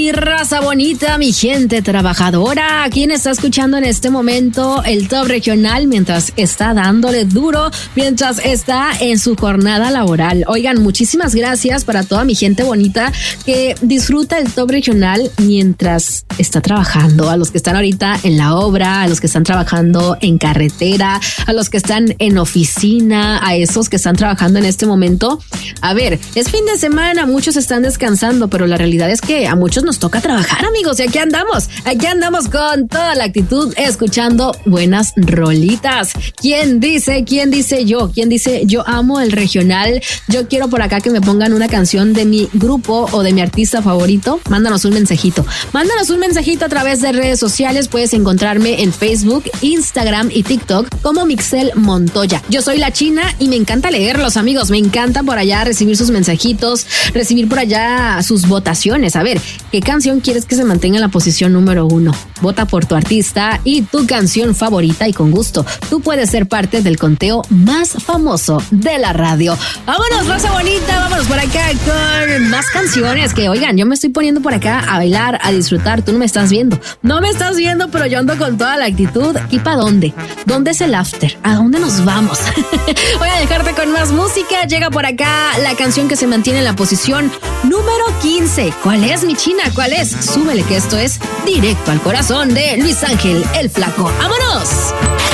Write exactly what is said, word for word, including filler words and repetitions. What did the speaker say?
Mi raza bonita, mi gente trabajadora, ¿quién está escuchando en este momento el Top Regional mientras está dándole duro, mientras está en su jornada laboral? Oigan, muchísimas gracias para toda mi gente bonita que disfruta el Top Regional mientras está trabajando, a los que están ahorita en la obra, a los que están trabajando en carretera, a los que están en oficina, a esos que están trabajando en este momento. A ver, es fin de semana, muchos están descansando, pero la realidad es que a muchos nos toca trabajar, amigos, y aquí andamos, aquí andamos con toda la actitud, escuchando buenas rolitas. ¿Quién dice, quién dice yo? ¿Quién dice yo amo el regional? Yo quiero por acá que me pongan una canción de mi grupo o de mi artista favorito. Mándanos un mensajito, mándanos un mensajito a través de redes sociales. Puedes encontrarme en Facebook, Instagram y TikTok como Mixel Montoya. Yo soy la China y me encanta leerlos, amigos, me encanta por allá recibir sus mensajitos, recibir por allá sus votaciones. A ver, ¿qué canción quieres que se mantenga en la posición número uno? Vota por tu artista y tu canción favorita y con gusto tú puedes ser parte del conteo más famoso de la radio. Vámonos, raza bonita, vámonos por acá con más canciones que, oigan, yo me estoy poniendo por acá a bailar, a disfrutar. Tú no me estás viendo, no me estás viendo, pero yo ando con toda la actitud. ¿Y para dónde? ¿Dónde es el after? ¿A dónde nos vamos? Voy a dejarte con más música. Llega por acá la canción que se mantiene en la posición número quince. ¿Cuál es, mi China? ¿Cuál es? Súbele, que esto es Directo al Corazón de Luis Ángel el Flaco. ¡Vámonos!